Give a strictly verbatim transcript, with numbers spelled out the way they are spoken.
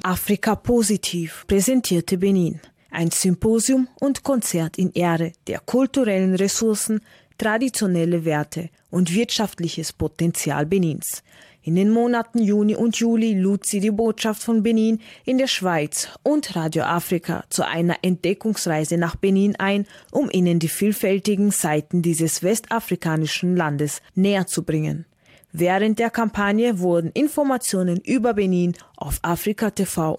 Afrika positiv präsentierte Benin. Ein Symposium und Konzert in Ehre der kulturellen Ressourcen, traditionelle Werte und wirtschaftliches Potenzial Benins. In den Monaten Juni und Juli lud sie die Botschaft von Benin in der Schweiz und Radio Afrika zu einer Entdeckungsreise nach Benin ein, um ihnen die vielfältigen Seiten dieses westafrikanischen Landes näher zu bringen. Während der Kampagne wurden Informationen über Benin auf Afrika T V